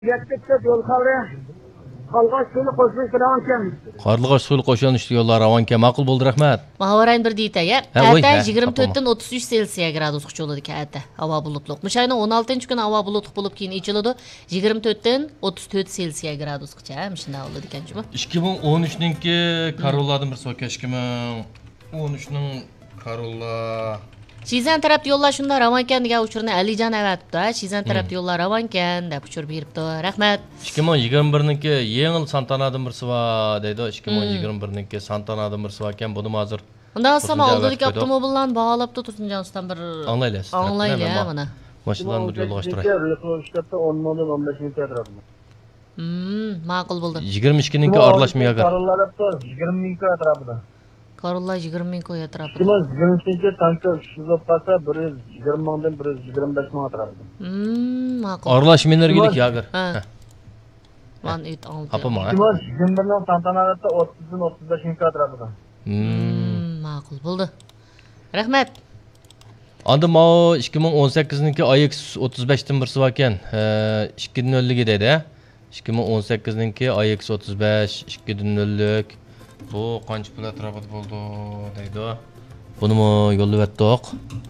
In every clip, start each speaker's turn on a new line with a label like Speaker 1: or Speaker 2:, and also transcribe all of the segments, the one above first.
Speaker 1: Gerçekten yol kavra. Qalğaç suyunu qo'shib ravankan.
Speaker 2: Qarlıqaş suylu qo'shan ishli yo'llar ravankan ma'qul bo'ldi, rahmat.
Speaker 3: Mahavarayn bir deydi ya.
Speaker 2: Ha, voy,
Speaker 3: Ata
Speaker 2: ha,
Speaker 3: 24'ten 33 Selsiya gradusgacha bo'ladi ekan ata. Havo bulutliq. O'shayning 16-kuni havo bulutliq bo'lib keyin ichiladi. 24'ten 34 Selsiya gradusgacha ham shunday bo'ladi ekan juma.
Speaker 2: 2013-ninki Corolla'dan bir so'ka 2013ning Corolla.
Speaker 3: Shizan tarafda yo'llar shunda ravankan degan uchurni Alijon avatibdi. Shizan tarafda yo'llar ravankan deb uchur beribdi. Rahmat.
Speaker 2: 2021ninki yengil Santanadan birsi bor deydi. 2021ninki Santanadan birsi bor ekan, buni hozir
Speaker 3: Unda olsam oldidagi avtomobillarni baholabdi Tursunjon ustam bir
Speaker 2: anglaysiz.
Speaker 3: anglayli mana.
Speaker 2: Mashinalarni bir yo'lga chiqaray.
Speaker 1: Ishlatda 10 minut 15 minut atrofida.
Speaker 3: Ma'qul bo'ldi.
Speaker 2: 22ninki aralashmay agar.
Speaker 1: Qarorlarda 20 ming atrofida.
Speaker 3: Corolla 20 ming qo'y atrofida.
Speaker 1: Kimaz 20-chi tankka shizib qolsa 120 mingdan 125 ming atrofida.
Speaker 3: Ma'qul.
Speaker 2: Aralashmaylargilik agar.
Speaker 3: Ha. Man it oldi.
Speaker 2: Hapama.
Speaker 1: Kimaz 21ning tantanada 30 dan 35 ming atrofida.
Speaker 3: Ma'qul bo'ldi. Rahmat.
Speaker 2: Anda mau 2018ninki AX 35dan birsi bor ekan. 2.0 dedi. 2018ninki AX 35 2.0. Bu qancha pul atrofida bo'ldi deydi. Buni yo'llab o'tdik.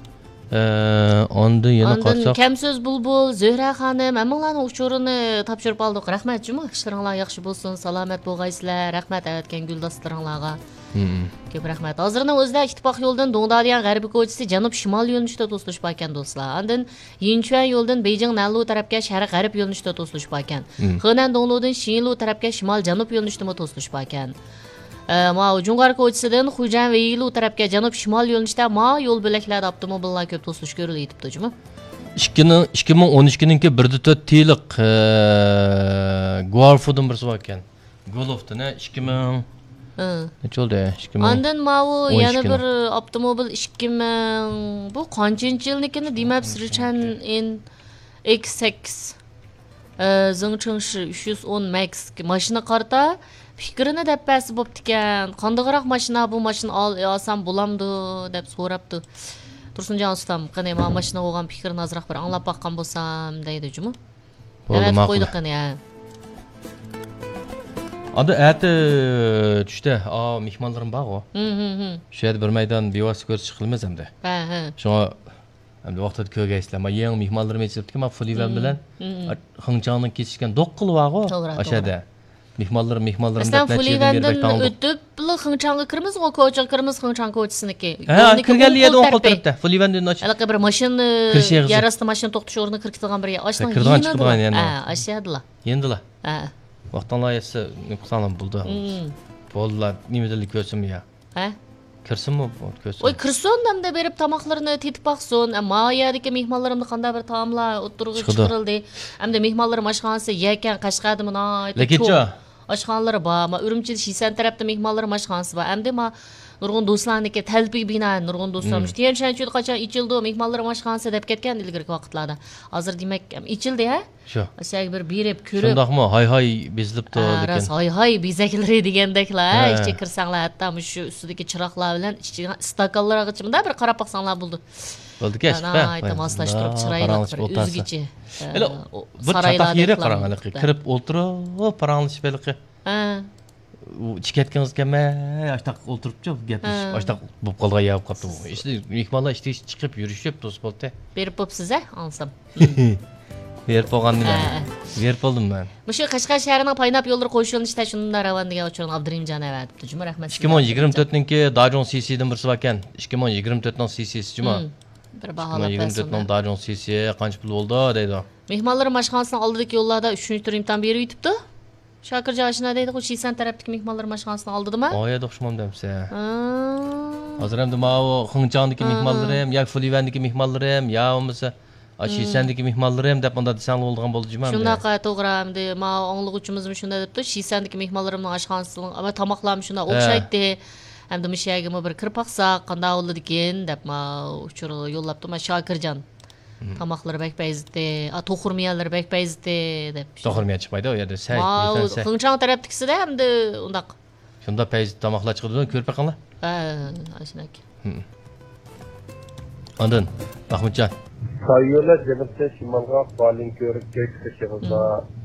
Speaker 2: Onda yana qarsak.
Speaker 3: Kamso'z bulbul, Zuhra xonim, hammanglarning uchurini topshirib oldik. Rahmat juma. Ishlaringlar yaxshi bo'lsin, salomat bo'lgaysizlar. Rahmat aytgan guldostlaringlarga. Ko'p rahmat. Hozirning o'zida ittifoq yo'ldan Dongdaliyan g'arbiy ko'chasi janub-shimol yo'nalishida to'silishib ekan do'stlar. Ondan Yinchuan yo'ldan Beijing Nanlu tarafga sharq-g'arb yo'nalishida to'silishib ekan. Henan Dongludan Shinlu tarafga shimol-janub yo'nalishida to'silishib ekan. Ma Jungar ko'chasidan Xujan va Yilu tarafga janub-shimol yo'nalishda ma yo'l bo'laklarida avtomobillar ko'p to'silish ko'rilyapti juma.
Speaker 2: 2012ninki 1.4 tiyliq Golf'dan birsi bor ekan. Golf'dan 2000 necha oldi? 2000.
Speaker 3: Ondan mau yana bir avtomobil 2000 bu qanchinchi yilnikini demabsiz Richan in X6 Zhengchengshi 310 Max mashina qarta fikrini deb basi bo'pti ekan. Qandoqroq mashina bu mashina olsam bo'lamdi deb so'rabdi. Tursunjon ustam, qanday men mashina olgan fikrini azroq bir anglab baqqan bo'lsam deydi juma. Evet, qo'ydik qani ya.
Speaker 2: Anda ati tushda, mehmonlarim bor-ku. Shu yerda bir maydon bevosita ko'rib chiqilmas hamda.
Speaker 3: Ha.
Speaker 2: Shunga hamda vaqtida ko'rgaysizlar. Men yangi mehmonlarim aytibdi-ki, men Fulivan bilan Xinjiangdan ketishgan 9 yil bor-ku. O'shada. Mehmonlarim deb
Speaker 3: Fulivandan o'tib, Xinjiangga kirmiz, o ko'chaga kirmiz, Xinjiang ko'chasinikiga.
Speaker 2: Ha, kirganligida o'n qo'ltiribdi. Fulivandan och.
Speaker 3: Alaqay bir mashina, yarasida mashina to'xtash o'rnini kirkitilgan bir ochdan.
Speaker 2: Kirgan chiqgan yana.
Speaker 3: Ha, ochadilar.
Speaker 2: Yendilar.
Speaker 3: Ha.
Speaker 2: Vaqtdan esa nuqsonlar bo'ldi. Bo'ldilar, nimadir ko'rsim ya.
Speaker 3: Ha?
Speaker 2: Kirsinmi ko'rsin?
Speaker 3: Oy, kirsin hamda berib tomoqlarini tetib baqsin. Ammo yerdagi mehmonlarimni qanday bir taomlar o'tirg'i chiqarildi. Hamda mehmonlar mashxonasi yakan Qashqadimi noyt.
Speaker 2: Lekincha
Speaker 3: oshxonalari bor. Ma Urumchi Shisan tarafda mehmonlar mashxonasi bor. Hamda ma nurg'un do'stlarniki talbiy binoan nurg'un do'stlarimiz. Tiyanshanchi qachon ichildi mehmonlar mashxonasi deb ketgan ilgirki vaqtlarda. Hozir demak ichildi ha?
Speaker 2: Shu.
Speaker 3: Asak bir berib ko'rib.
Speaker 2: Shundaqmi? Hay bezlibdi lekin.
Speaker 3: Hay bezaklari degandeklar. Ichga kirsanglar hatto shu ustidagi chiroqlar bilan ichiga stakanlar ichimda bir qarab baqsanglar bo'ldi.
Speaker 2: Bo'ldi-ku,
Speaker 3: aytam moslashtirib chiroyli bir o'zgicha.
Speaker 2: Bir chataq yeri qarang, kirib o'tirib, paranglashib belqi.
Speaker 3: Ha.
Speaker 2: Chikatgangiz kelmay, ashtaq o'tiribchi, gapish, ashtaq bo'lib qolgan yab qoldi. Ishda mehmonlar ishda chiqib yurishib to'sib bo'ldi.
Speaker 3: Berib bo'psiz a, olsam.
Speaker 2: Berib bo'lgandilar. Berib bo'ldim men.
Speaker 3: Mushu Qashqar shahrining paynab yo'llar qo'shilishda shunda ravan degan uchun Abdurimjon aytibdi. Juma rahmat.
Speaker 2: 2024ninki Dajong CC'dan birsi bor ekan. 2024ning CC'si juma.
Speaker 3: Bir baholab
Speaker 2: 2024ning Dajong CC qancha pul bo'ldi deydi.
Speaker 3: Mehmonlar mashxonasining oldidagi yo'llarda 3-tur imtihon berib yutibdi. Shokirjon ashuna deydi, Shisan tarafdagi mehmonlar mashxonasining oldidimi?
Speaker 2: Oyada o'xshamam demsa. Hozir ham mau Xinjiangdagi mehmonlarim, yoki Fulivandagi mehmonlarim, yo bo'lmasa Shisandagi mehmonlarim deb unda desang bo'lgan bo'ldi juma.
Speaker 3: Shunaqa to'g'ri hamda ma o'nglig'uchimizmi shunda debdi. Shisandagi mehmonlarimning oshxonasining ama tomoqlarimiz shunda o'xshaydi. Hamda mushagimi bir kirib baqsaq, qanday bo'ldi ekan deb ma uchur yo'llabdi. Ma Shokirjon tomoqlari bakpayzdi, to'xurmiyanlar bakpayzdi deb.
Speaker 2: To'xurmiyan chiqmaydi u yerda.
Speaker 3: Xinjiang tarafdagisi-da hamda undaq.
Speaker 2: Shunda payz tomoqlar chiqdi, ko'rib baqinglar.
Speaker 3: Ha, ashunaki.
Speaker 2: Ondan Mahmudjon
Speaker 1: Sayyolar janubdan shimolga Balin ko'rib ketishig'ida